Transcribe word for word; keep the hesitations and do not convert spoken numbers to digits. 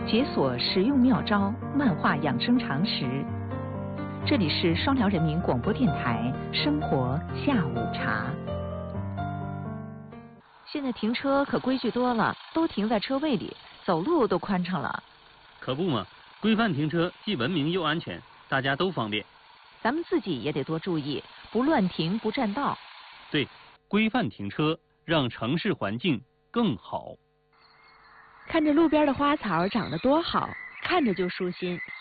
解锁实用妙招，漫画养生常识。这里是双辽人民广播电台生活下午茶。现在停车可规矩多了，都停在车位里，走路都宽敞了。 可不嘛，规范停车既文明又安全，大家都方便。 咱们自己也得多注意，不乱停，不占道。 对，规范停车，让城市环境更好。 看着路边的花草长得多好，看着就舒心。